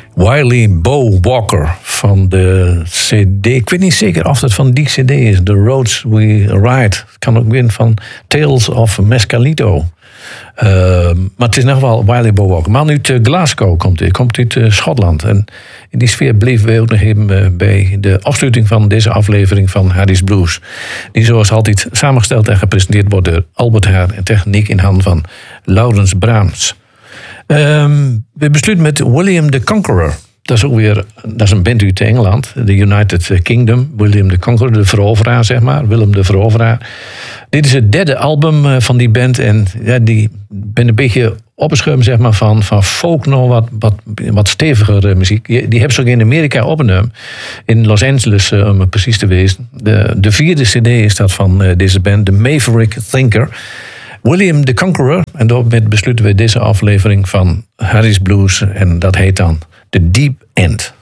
Wiley Bo Walker van de CD. Ik weet niet zeker of het van die CD is. The Roads We Ride. Kan ook weer van Tales of Mescalito. Maar het is nog wel Wiley Bo Walker. Man uit Glasgow komt hij. Komt uit Schotland. En in die sfeer bleven we ook nog even bij de afsluiting van deze aflevering van Harry's Blues. Die zoals altijd samengesteld en gepresenteerd wordt door Albert Haar en techniek in handen van Laurens Braams. We besluiten met William the Conqueror. Dat is een band uit Engeland, de United Kingdom. William the Conqueror, de veroveraar, zeg maar. Willem de veroveraar. Dit is het derde album van die band. En ja, die ben een beetje opgeschuimd, zeg maar, van folk naar wat steviger muziek. Die hebben ze ook in Amerika opgenomen. In Los Angeles, om precies te wezen. De vierde cd is dat van deze band, The Maverick Thinker. William the Conqueror. En daarmee besluiten we deze aflevering van Harry's Blues. En dat heet dan The Deep End.